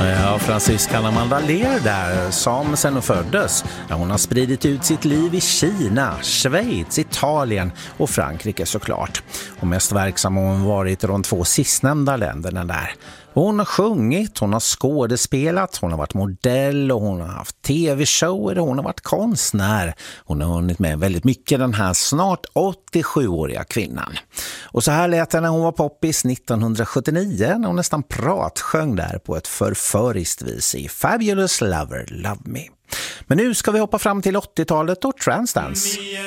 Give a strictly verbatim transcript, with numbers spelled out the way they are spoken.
Ja, fransyskan Amanda Lear där, som sen hon föddes. Hon har spridit ut sitt liv i Kina, Schweiz, Italien och Frankrike såklart. Och mest verksam har hon varit i de två sistnämnda länderna där. Hon har sjungit, hon har skådespelat, hon har varit modell och hon har haft tv-shower och hon har varit konstnär. Hon har hunnit med väldigt mycket, den här snart åttiosjuåriga kvinnan. Och så här lät det när hon var poppis nittonhundrasjuttionio när hon nästan pratsjöng där på ett förföriskt vis i Fabulous Lover, Love Me. Men nu ska vi hoppa fram till åttiotalet och Transdance.